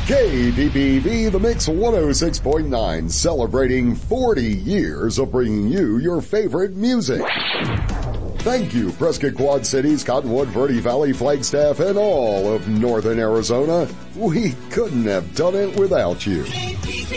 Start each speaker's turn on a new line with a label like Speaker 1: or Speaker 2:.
Speaker 1: KPPV The Mix 106.9, celebrating 40 years of bringing you your favorite music. Thank you, Prescott Quad Cities, Cottonwood, Verde Valley, Flagstaff, and all of northern Arizona. We couldn't have done it without you.